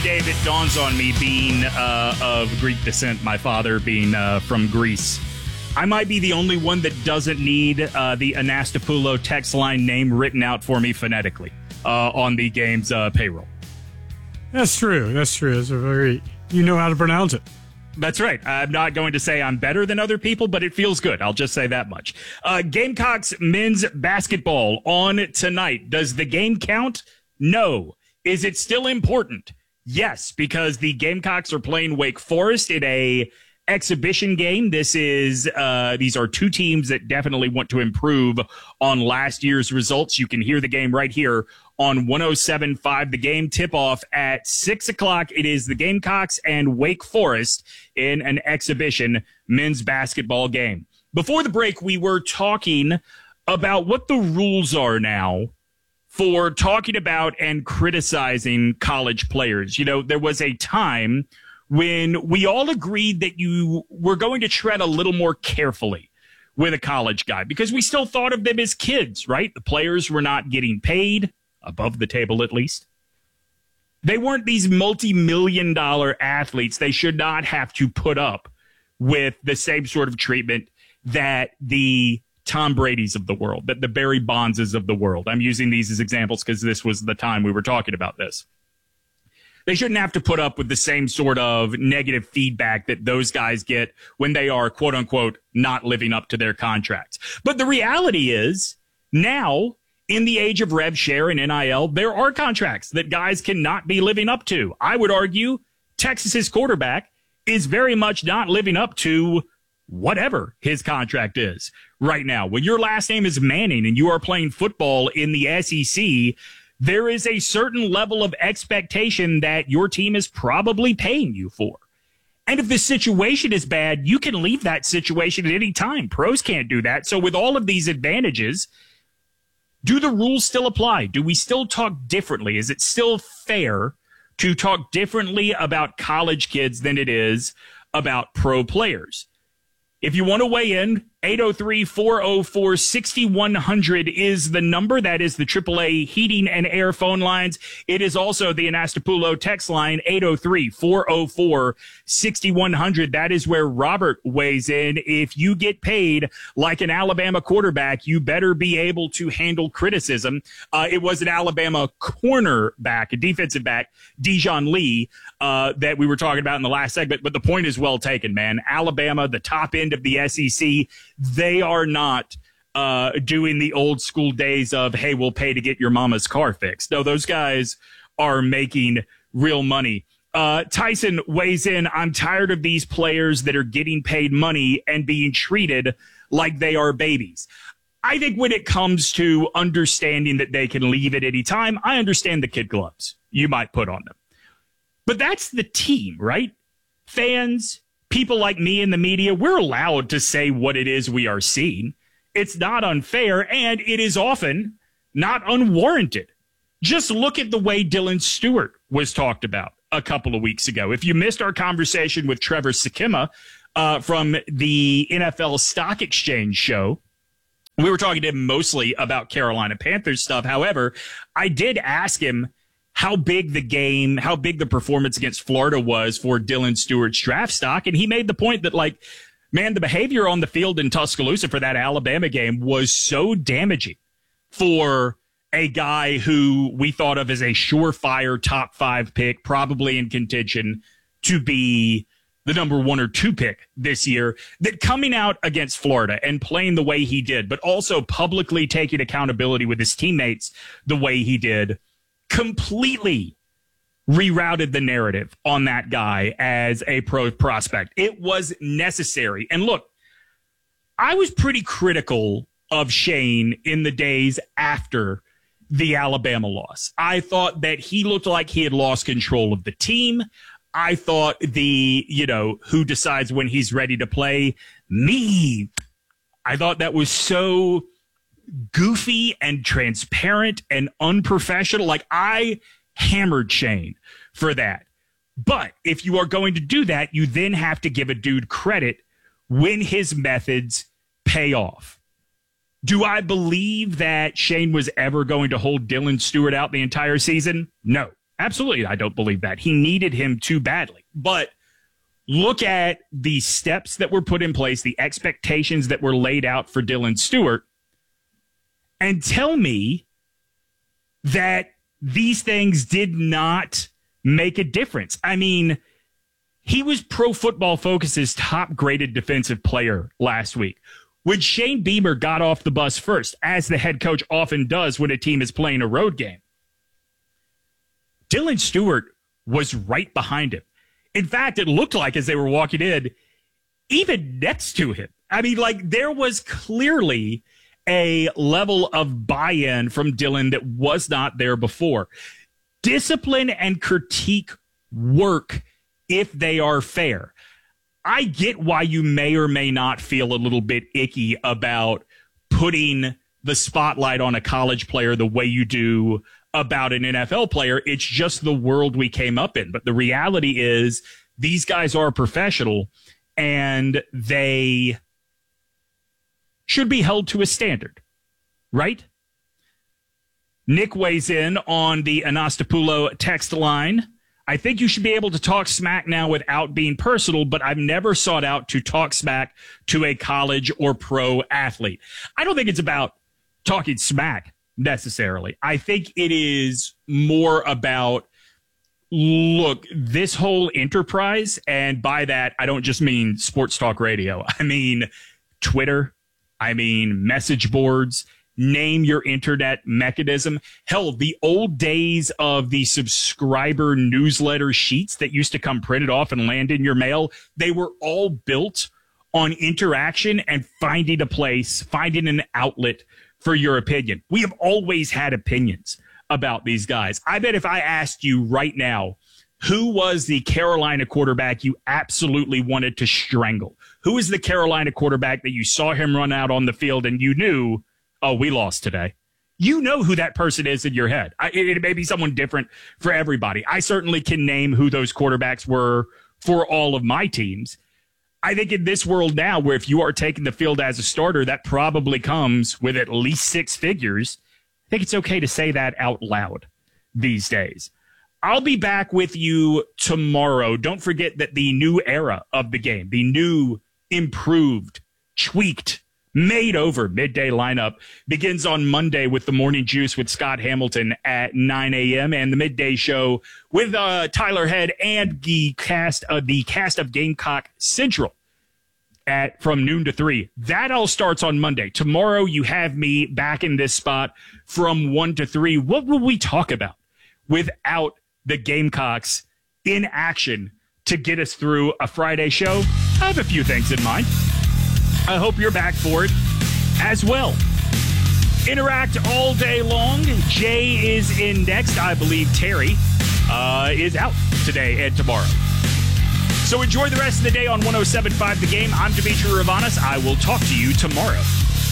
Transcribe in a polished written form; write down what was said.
Dave, it dawns on me, being of Greek descent, my father being from Greece, I might be the only one that doesn't need the Anastapoulos text line name written out for me phonetically on the game's payroll. That's true. It's a very, you know how to pronounce it. That's right. I'm not going to say I'm better than other people, but it feels good. I'll just say that much. Gamecocks men's basketball on tonight. Does the game count? No. Is it still important? Yes, because the Gamecocks are playing Wake Forest in a exhibition game. These are two teams that definitely want to improve on last year's results. You can hear the game right here on 107.5. The game tip-off at 6 o'clock. It is the Gamecocks and Wake Forest in an exhibition men's basketball game. Before the break, we were talking about what the rules are now for talking about and criticizing college players. You know, there was a time when we all agreed that you were going to tread a little more carefully with a college guy because we still thought of them as kids, right? The players were not getting paid, above the table at least. They weren't these multi-million-dollar athletes. They should not have to put up with the same sort of treatment that the Tom Brady's of the world, that the Barry Bondses of the world. I'm using these as examples because this was the time we were talking about this. They shouldn't have to put up with the same sort of negative feedback that those guys get when they are, quote unquote, not living up to their contracts. But the reality is now, in the age of rev share and NIL, there are contracts that guys cannot be living up to. I would argue Texas's quarterback is very much not living up to whatever his contract is right now. When your last name is Manning and you are playing football in the SEC, there is a certain level of expectation that your team is probably paying you for. And if the situation is bad, you can leave that situation at any time. Pros can't do that. So with all of these advantages, do the rules still apply? Do we still talk differently? Is it still fair to talk differently about college kids than it is about pro players? If you want to weigh in, 803-404-6100 is the number. That is the AAA heating and air phone lines. It is also the Anastapoulos text line, 803-404-6100. That is where Robert weighs in. If you get paid like an Alabama quarterback, you better be able to handle criticism. It was an Alabama cornerback, a defensive back, Dijon Lee, that we were talking about in the last segment. But the point is well taken, man. Alabama, the top end of the SEC, they are not doing the old school days of, hey, we'll pay to get your mama's car fixed. No, those guys are making real money. Tyson weighs in, I'm tired of these players that are getting paid money and being treated like they are babies. I think when it comes to understanding that they can leave at any time, I understand the kid gloves you might put on them. But that's the team, right? Fans, people like me in the media, we're allowed to say what it is we are seeing. It's not unfair, and it is often not unwarranted. Just look at the way Dylan Stewart was talked about a couple of weeks ago. If you missed our conversation with Trevor Sakima from the NFL Stock Exchange show, we were talking to him mostly about Carolina Panthers stuff. However, I did ask him how big the performance against Florida was for Dylan Stewart's draft stock. And he made the point that, like, man, the behavior on the field in Tuscaloosa for that Alabama game was so damaging for a guy who we thought of as a surefire top 5 pick, probably in contention to be the number 1 or 2 pick this year, that coming out against Florida and playing the way he did, but also publicly taking accountability with his teammates the way he did, completely rerouted the narrative on that guy as a pro prospect. It was necessary. And look, I was pretty critical of Shane in the days after the Alabama loss. I thought that he looked like he had lost control of the team. I thought who decides when he's ready to play? Me. I thought that was so goofy and transparent and unprofessional. Like, I hammered Shane for that. But if you are going to do that, you then have to give a dude credit when his methods pay off. Do I believe that Shane was ever going to hold Dylan Stewart out the entire season? No. Absolutely, I don't believe that. He needed him too badly. But look at the steps that were put in place, the expectations that were laid out for Dylan Stewart, and tell me that these things did not make a difference. I mean, he was Pro Football Focus's top-graded defensive player last week. When Shane Beamer got off the bus first, as the head coach often does when a team is playing a road game, Dylan Stewart was right behind him. In fact, it looked like as they were walking in, even next to him. I mean, like, there was clearly a level of buy-in from Dylan that was not there before. Discipline and critique work if they are fair. I get why you may or may not feel a little bit icky about putting the spotlight on a college player the way you do about an NFL player. It's just the world we came up in. But the reality is these guys are professional and they should be held to a standard, right? Nick weighs in on the Anastapulo text line. I think you should be able to talk smack now without being personal, but I've never sought out to talk smack to a college or pro athlete. I don't think it's about talking smack necessarily. I think it is more about, look, this whole enterprise, and by that, I don't just mean sports talk radio. I mean Twitter. I mean message boards. Name your internet mechanism. Hell, the old days of the subscriber newsletter sheets that used to come printed off and land in your mail, they were all built on interaction and finding a place, finding an outlet for your opinion. We have always had opinions about these guys. I bet if I asked you right now, who was the Carolina quarterback you absolutely wanted to strangle? Who is the Carolina quarterback that you saw him run out on the field and you knew, oh, we lost today? You know who that person is in your head. It may be someone different for everybody. I certainly can name who those quarterbacks were for all of my teams. I think in this world now, where if you are taking the field as a starter, that probably comes with at least six figures. I think it's okay to say that out loud these days. I'll be back with you tomorrow. Don't forget that the new era of the game, the new, improved, tweaked, made over midday lineup begins on Monday with the Morning Juice with Scott Hamilton at 9 a.m. and the midday show with Tyler Head and the cast of Gamecock Central from noon to 3. That all starts on Monday. Tomorrow you have me back in this spot from 1 to 3. What will we talk about without the Gamecocks in action to get us through a Friday show? I have a few things in mind. I hope you're back for it as well. Interact all day long. Jay is in next. I believe Terry is out today and tomorrow. So enjoy the rest of the day on 107.5 The Game. I'm Dimitri Ravanos. I will talk to you tomorrow.